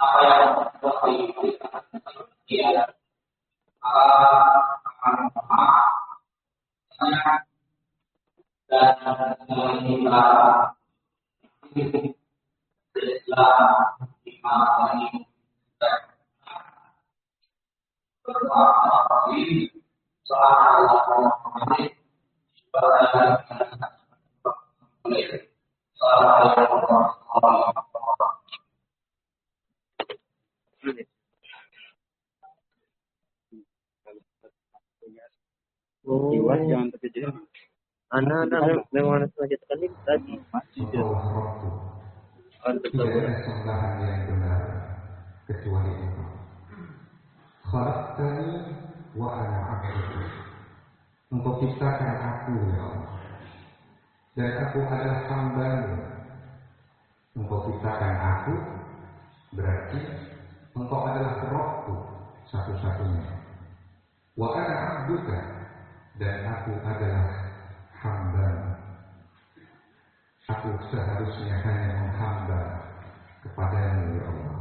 apa yang telah diberikan dia maka akan sangat dan kita Islam dimana berdoa ini soal Allah supaya Jiwa jangan terkejut. Anak-anak memang sengaja tekanin tadi. Tidak ada sembahan yang benar kecuali Engkau. Khalaqtani wa ana 'abduka. Engkau ciptakan aku ya Allah, dan aku adalah hamba-Mu. Engkau ciptakan aku, berarti Engkau adalah Rabbku satu-satunya. Wa ana 'abduka, dan aku adalah hamba-Mu. Aku seharusnya hanya menghamba kepada-Mu ya Allah.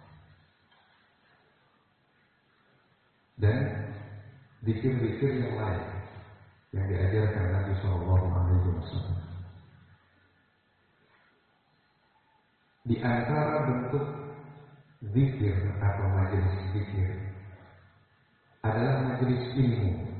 Dan zikir-zikir yang lain yang diajarkan Nabi SAW. Di antara bentuk zikir atau majelis zikir adalah majelis ilmu.